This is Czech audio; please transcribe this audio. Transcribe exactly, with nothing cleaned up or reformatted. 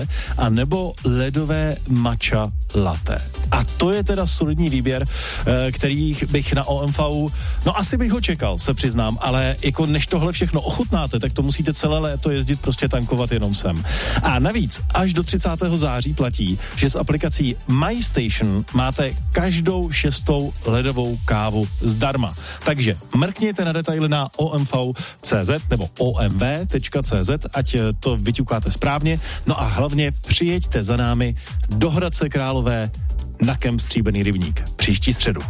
a nebo ledové matcha latte. A to je teda solidní výběr, který bych na O M V, no asi bych ho čekal, se přiznám, ale jako než tohle všechno ochutnáte, tak to musíte celé léto jezdit prostě tankovat jenom sem. A navíc až do třicátého září platí, že s aplikací MyStation máte každou šestou ledovou kávu zdarma. Takže mrkněte na detaily na O M V tečka cé zet nebo O M V tečka cé zet, ať to vyťukáte správně. No a hlavně přijeďte za námi do Hradce Králové na kemp Stříbrný rybník příští středu.